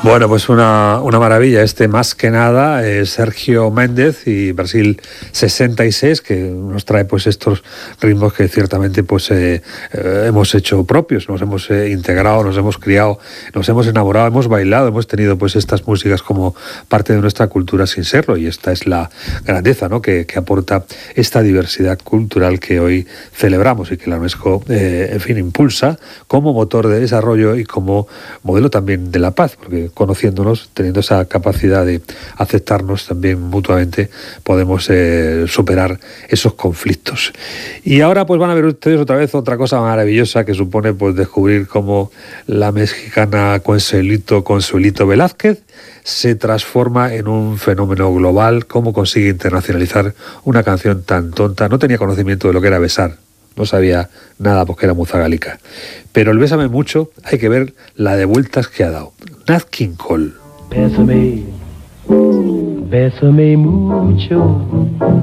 Bueno, pues una maravilla. Más que nada, Sergio Méndez y Brasil 66, que nos trae pues estos ritmos que ciertamente pues hemos hecho propios, nos hemos integrado, nos hemos criado, nos hemos enamorado, hemos bailado, hemos tenido pues estas músicas como parte de nuestra cultura sin serlo, y esta es la grandeza, ¿no?, que aporta esta diversidad cultural que hoy celebramos y que la UNESCO, en fin, impulsa como motor de desarrollo y como modelo también de la paz, porque conociéndonos, teniendo esa capacidad de aceptarnos también mutuamente, podemos superar esos conflictos. Y ahora pues van a ver ustedes otra vez otra cosa maravillosa que supone pues descubrir cómo la mexicana Consuelito Velázquez se transforma en un fenómeno global, cómo consigue internacionalizar una canción tan tonta. No tenía conocimiento de lo que era besar, no sabía nada porque era muzagalica. Pero el Bésame Mucho, hay que ver la de vueltas que ha dado. Nat King Cole. Bésame, bésame mucho.